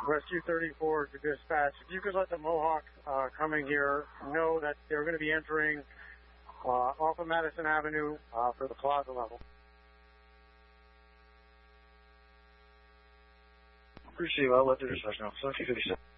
Rescue 34 to dispatch. If you could let the Mohawk coming here know that they're going to be entering off of Madison Avenue for the plaza level. Appreciate it. I'll let the dispatch know. 1757.